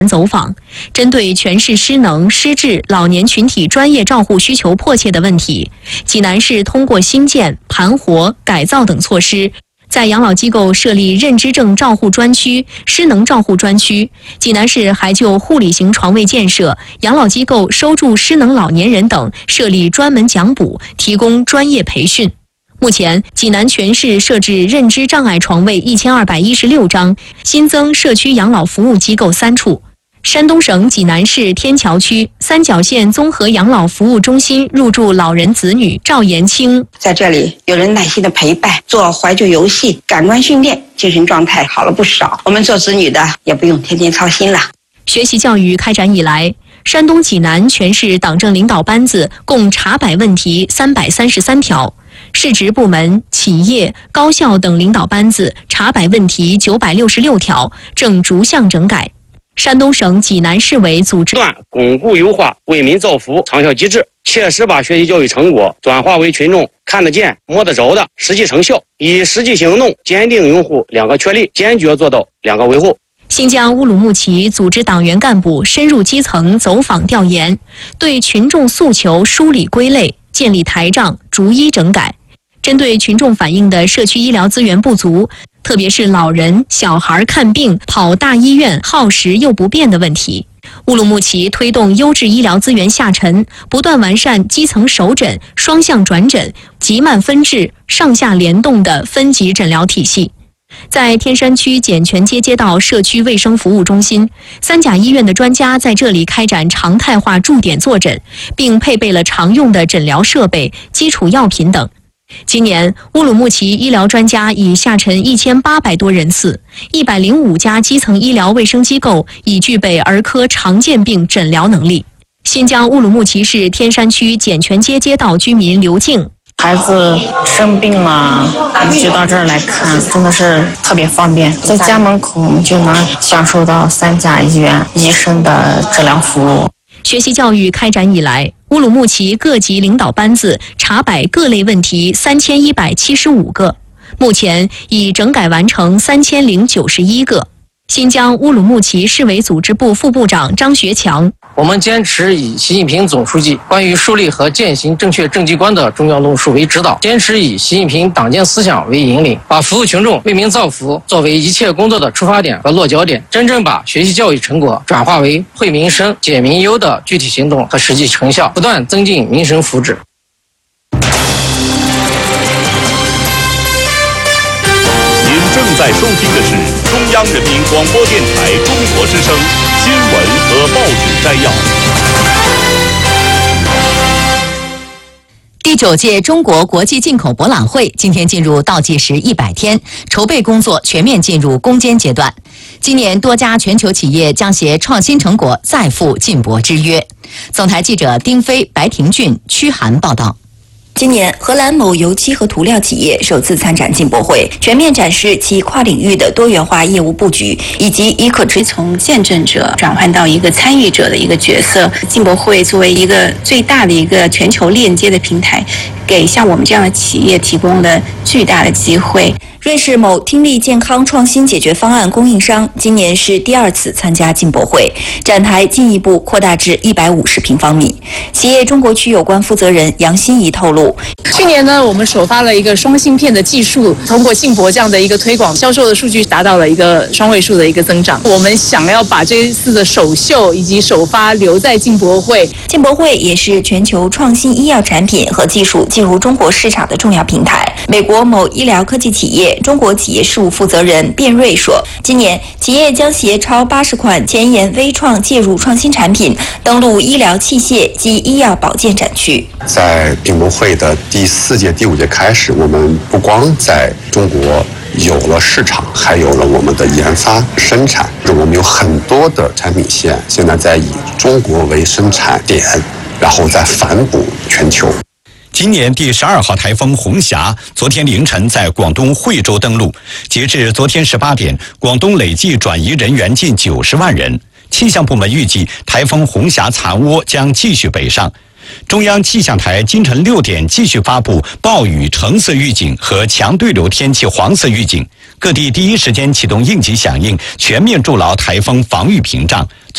走访，针对全市失能、失智老年群体专业照护需求迫切的问题，济南市通过新建、盘活、改造等措施，在养老机构设立认知症照护专区、失能照护专区。济南市还就护理型床位建设、养老机构收住失能老年人等设立专门讲补，提供专业培训。目前，济南全市设置认知障碍床位1216张，新增社区养老服务机构3处。山东省济南市天桥区三角县综合养老服务中心入住老人子女赵延清， 在这里有人耐心的陪伴，做怀旧游戏，感官训练，精神状态好了不少。我们做子女的也不用天天操心了。 学习教育开展以来，山东济南全市党政领导班子共查摆问题333条，市直部门、企业、高校等领导班子查摆问题966条，正逐项整改。山东省济南市委组织巩固优化为民造福长效机制，切实把学习教育成果转化为群众看得见、摸得着的实际成效，以实际行动坚定拥护2个确立，坚决做到2个维护。 新疆乌鲁木齐组织党员干部深入基层走访调研，对群众诉求梳理归类，建立台账，逐一整改。针对群众反映的社区医疗资源不足，特别是老人、小孩看病跑大医院耗时又不便的问题，乌鲁木齐推动优质医疗资源下沉，不断完善基层首诊、双向转诊、急慢分治、上下联动的分级诊疗体系。在天山区笕泉街街道社区卫生服务中心，三甲医院的专家在这里开展常态化驻点坐诊，并配备了常用的诊疗设备、基础药品等。今年，乌鲁木齐医疗专家已下沉1800多人次，105家基层医疗卫生机构已具备儿科常见病诊疗能力。新疆乌鲁木齐市天山区笕泉街街道居民刘静， 孩子生病了，就到这儿来看，真的是特别方便，在家门口我们就能享受到三甲医院医生的治疗服务。 学习教育开展以来，乌鲁木齐各级领导班子查摆各类问题3175个，目前已整改完成3091个。新疆乌鲁木齐市委组织部副部长张学强， 我们坚持以习近平总书记关于树立和践行正确政绩观的重要论述为指导，坚持以习近平党建思想为引领，把服务群众、为民造福作为一切工作的出发点和落脚点，真正把学习教育成果转化为惠民生、解民忧的具体行动和实际成效，不断增进民生福祉。 您正在收听的是中央人民广播电台中国之声新闻和报纸摘要。 第9届中国国际进口博览会今天进入倒计时100天，筹备工作全面进入攻坚阶段。今年多家全球企业将携创新成果再赴进博之约。总台记者丁飞、白廷俊、屈涵报道。 今年，荷兰某油漆和涂料企业首次参展进博会，全面展示其跨领域的多元化业务布局，以及以可持从见证者转换到一个参与者的一个角色。进博会作为一个最大的一个全球链接的平台，给像我们这样的企业提供了巨大的机会。瑞士某听力健康创新解决方案供应商今年是第2次参加进博会，展台进一步扩大至150平方米。企业中国区有关负责人杨欣怡透露， 去年呢，我们首发了一个双芯片的技术，通过进博这样的一个推广，销售的数据达到了一个双位数的一个增长。我们想要把这一次的首秀以及首发留在进博会。 进博会也是全球创新医药产品和技术进入中国市场的重要平台。美国某医疗科技企业中国企业事务负责人卞瑞说，今年企业将携超80款前沿微创介入创新产品登陆医疗器械及医药保健展区。 在进博会的第4届、第5届开始，我们不光在中国有了市场，还有了我们的研发生产。我们有很多的产品线，现在在以中国为生产点，然后再反哺全球。 今年第12号台风红霞昨天凌晨在广东惠州登陆，截至昨天18点，广东累计转移人员近90万人。气象部门预计台风红霞残涡将继续北上。 中央气象台今晨6点继续发布暴雨橙色预警和强对流天气黄色预警，各地第一时间启动应急响应，全面筑牢台风防御屏障。